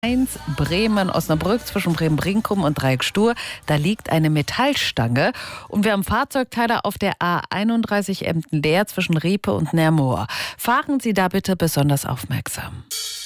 1 Bremen-Osnabrück zwischen Bremen-Brinkum und Dreieck-Stur. Da liegt eine Metallstange und wir haben Fahrzeugteile auf der A31 Emden-Leer zwischen Riepe und Nermoor. Fahren Sie da bitte besonders aufmerksam.